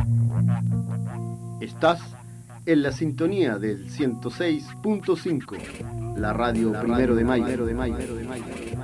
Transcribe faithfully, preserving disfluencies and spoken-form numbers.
Estás en la sintonía del ciento seis punto cinco, la radio, la Primero, radio de Mayo, de Mayo, de Mayo.